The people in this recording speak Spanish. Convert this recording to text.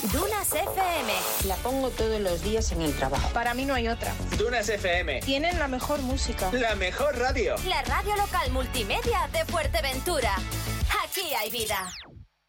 Dunas FM. La pongo todos los días en el trabajo. Para mí no hay otra. Dunas FM. Tienen la mejor música. La mejor radio. La radio local multimedia de Fuerteventura. Aquí hay vida.